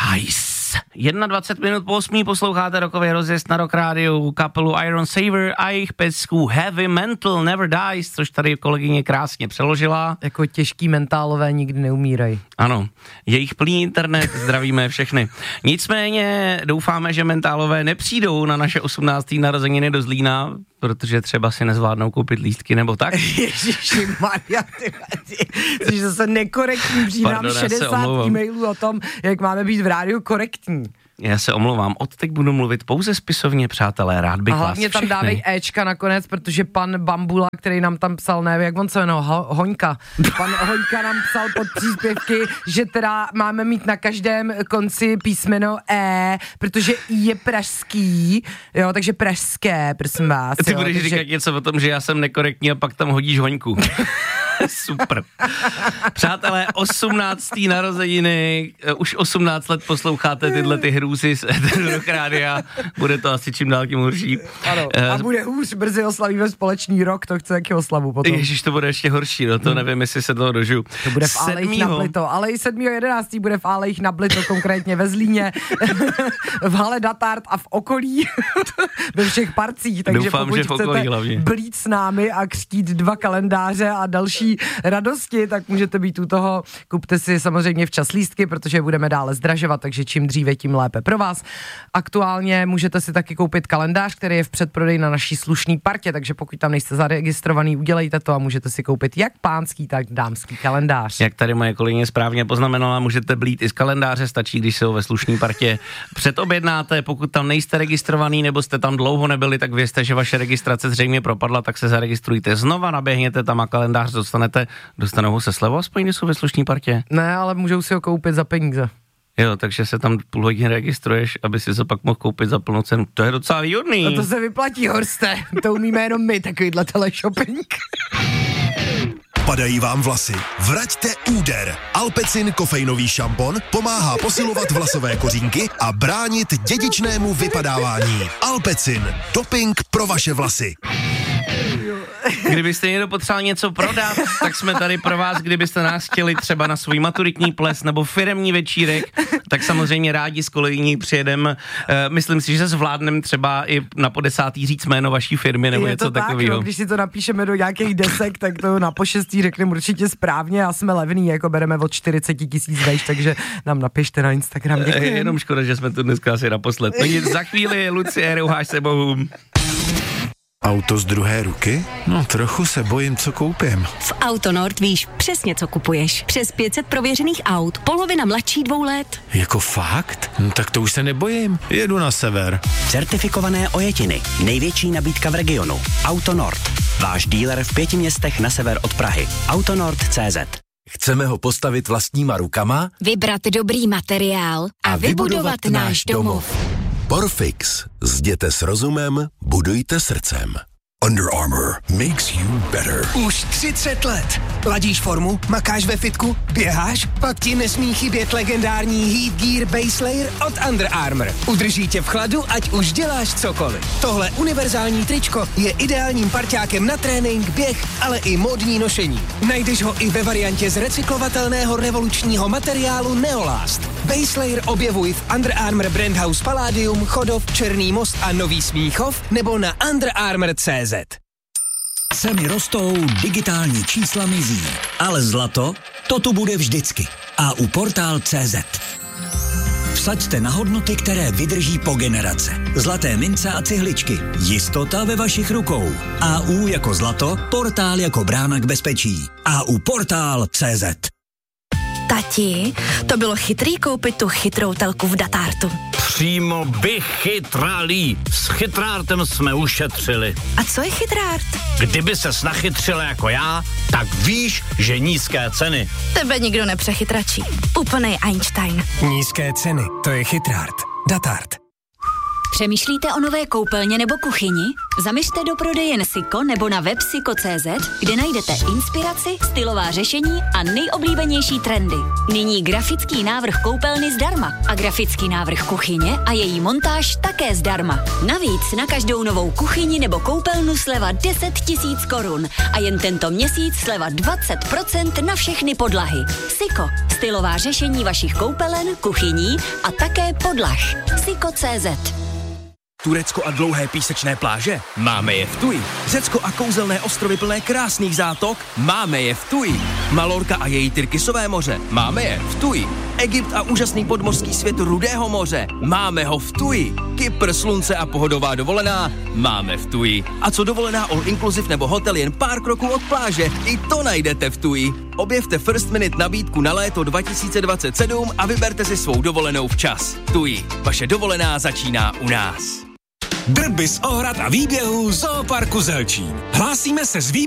Nice. 21 minut po 8 posloucháte rokový rozjezd na Rock Rádiu, kapelu Iron Saver a jejich pecku Heavy Mental Never Dies, což tady kolegyně krásně přeložila. Jako těžký mentálové nikdy neumírají. Ano, jejich plný internet, zdravíme všechny. Nicméně doufáme, že mentálové nepřijdou na naše 18. narozeniny do Zlína, protože třeba si nezvládnou koupit lístky nebo tak. Ježišimarja, ty jsi zase nekorektní, přijím 60 e-mailů o tom, jak máme být v rádiu korektní. Já se omlouvám, odteď budu mluvit pouze spisovně, přátelé, rád bych vás všechny. A hlavně tam dávej Ečka nakonec, protože pan Bambula, který nám tam psal, nevím, jak on se jmenuje, Hoňka. Pan Hoňka nám psal pod příspěvky, že teda máme mít na každém konci písmeno E, protože I je pražský, jo, takže pražské, prosím vás. Ty jo, budeš takže... říkat něco o tom, že já jsem nekorektní a pak tam hodíš Hoňku. Super. Přátelé, 18. narozeniny, už 18 let posloucháte tyhle ty hrůzy z Rock Rádia, bude to asi čím dál tím horší. Ano, a bude hůř, brzy oslavíme společný rok, to chce jaký oslavu potom. Ježiš, to bude ještě horší, no to nevím, jestli se toho dožiju. To bude v Alejích na Blito, ale i 7.11. bude v Alejích na Blito, konkrétně ve Zlíně, v hale Datart a v okolí, ve všech parcích, takže doufám, pokud chcete blít s námi a křtít 2 kalendáře a další radosti, tak můžete být u toho. Kupte si samozřejmě včas lístky, protože budeme dále zdražovat, takže čím dříve, tím lépe pro vás. Aktuálně můžete si taky koupit kalendář, který je v předprodeji na naší slušný partě, takže pokud tam nejste zaregistrovaný, udělejte to a můžete si koupit jak pánský, tak dámský kalendář. Jak tady moje kolegyně správně poznamenala, můžete blít i z kalendáře, stačí, když se ho ve slušný partě předobjednáte. Pokud tam nejste registrovaný nebo jste tam dlouho nebyli, tak vězte, že vaše registrace zřejmě propadla, tak se zaregistrujte znova, naběhněte tam a kalendář dostanou ho se slevou, aspoň když jsou ve slušný partě. Ne, ale můžou si ho koupit za peníze. Jo, takže se tam půl hodiny registruješ, aby si to pak mohl koupit za plnou cenu. To je docela výhodný. No to se vyplatí, Horste. To umíme jenom my, takovýhle teleshopping. Padají vám vlasy? Vraťte úder. Alpecin kofeinový šampon pomáhá posilovat vlasové kořínky a bránit dědičnému vypadávání. Alpecin. Doping pro vaše vlasy. Kdybyste někdo potřeboval něco prodat, tak jsme tady pro vás, kdybyste nás chtěli třeba na svůj maturitní ples nebo firemní večírek, tak samozřejmě rádi s kolegyní přijedem. Myslím si, že zvládnem třeba i na po 10. říct jméno vaší firmy nebo něco takového. No, když si to napíšeme do nějakých desek, tak to na po 6. řekneme určitě správně a jsme levný, jako bereme od 40 000 vejš, takže nám napište na Instagram. Děkuji. Jenom škoda, že jsme tu dneska asi naposled. No nic, za chvíli, Lucie, rouháš se bohu. Auto z druhé ruky? No trochu se bojím, co koupím. V Autonord víš přesně, co kupuješ. Přes 500 prověřených aut, polovina mladší 2 let. Jako fakt? No tak to už se nebojím. Jedu na sever. Certifikované ojetiny. Největší nabídka v regionu. Autonord. Váš dealer v 5 městech na sever od Prahy. Autonord.cz. Chceme ho postavit vlastníma rukama? Vybrat dobrý materiál a vybudovat náš domov. Porfix. Zděte s rozumem, budujte srdcem. Under Armour makes you better. Už 30 let. Ladíš formu, makáš ve fitku, běháš, pak ti nesmí chybět legendární Heat Gear Base Layer od Under Armour. Udrží tě v chladu, ať už děláš cokoliv. Tohle univerzální tričko je ideálním parťákem na trénink, běh, ale i módní nošení. Najdeš ho i ve variantě z recyklovatelného revolučního materiálu Neolast. Base Layer objevuj v Under Armour Brand House Palladium, Chodov, Černý Most a Nový Smíchov nebo na underarmour.cz. Ceny rostou, digitální čísla mizí, ale zlato, to tu bude vždycky. AU Portál.cz. Vsaďte na hodnoty, které vydrží po generace. Zlaté mince a cihličky. Jistota ve vašich rukou. AU jako zlato, portál jako brána k bezpečí. AU Portál.cz. Tati, to bylo chytrý koupit tu chytrou telku v Datartu. Přímo vychytralý. S chytrártem jsme ušetřili. A co je chytrárt? Kdyby ses nachytřila jako já, tak víš, že nízké ceny. Tebe nikdo nepřechytračí. Úplnej Einstein. Nízké ceny, to je chytrárt. Datart. Přemýšlíte o nové koupelně nebo kuchyni? Zaměřte do prodejen Siko nebo na web siko.cz, kde najdete inspiraci, stylová řešení a nejoblíbenější trendy. Nyní grafický návrh koupelny zdarma a grafický návrh kuchyně a její montáž také zdarma. Navíc na každou novou kuchyni nebo koupelnu sleva 10 000 korun a jen tento měsíc sleva 20% na všechny podlahy. Siko, stylová řešení vašich koupelen, kuchyní a také podlah. Siko.cz. Turecko a dlouhé písečné pláže? Máme je v Tuji. Řecko a kouzelné ostrovy plné krásných zátok? Máme je v Tuji. Malorka a její Tyrkisové moře? Máme je v Tuji. Egypt a úžasný podmořský svět Rudého moře? Máme ho v Tuji. Kypr, slunce a pohodová dovolená? Máme v Tuji. A co dovolená all inclusive nebo hotel jen pár kroků od pláže? I to najdete v Tuji. Objevte First Minute nabídku na léto 2027 a vyberte si svou dovolenou včas. Tuji. Vaše dovolená začíná u nás. Drby z ohrad a výběhů Zooparku Zelčín. Hlásíme se s výběhem